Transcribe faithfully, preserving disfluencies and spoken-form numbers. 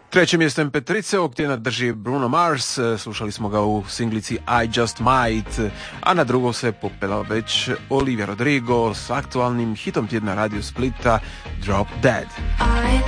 Trećim mjestom em pe tri ovog tjedna drži Bruno Mars, slušali smo ga u singlici I Just Might, a na drugo se popela već Olivia Rodrigo s aktualnim hitom tjedna Radio Splita Drop Dead. I